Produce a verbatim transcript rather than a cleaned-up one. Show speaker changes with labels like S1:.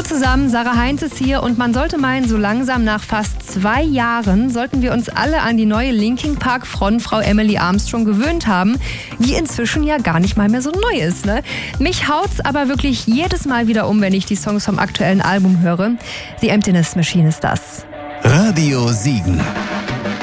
S1: zusammen, Sarah Heinz ist hier und man sollte meinen, so langsam nach fast zwei Jahren sollten wir uns alle an die neue Linkin Park Frontfrau Emily Armstrong gewöhnt haben, die inzwischen ja gar nicht mal mehr so neu ist. Ne? Mich haut's aber wirklich jedes Mal wieder um, wenn ich die Songs vom aktuellen Album höre. The Emptiness Machine ist das.
S2: Radio Siegen.